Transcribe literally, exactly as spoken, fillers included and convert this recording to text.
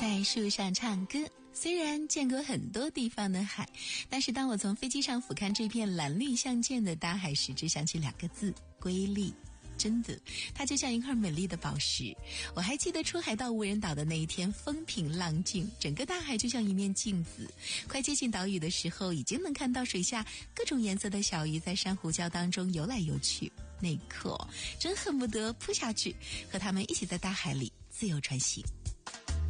在树上唱歌，虽然见过很多地方的海，但是当我从飞机上俯瞰这片蓝绿相间的大海时，只想起两个字：瑰丽。真的，它就像一块美丽的宝石。我还记得出海到无人岛的那一天，风平浪静，整个大海就像一面镜子。快接近岛屿的时候，已经能看到水下各种颜色的小鱼在珊瑚礁当中游来游去。那一刻，真恨不得扑下去，和它们一起在大海里自由穿行。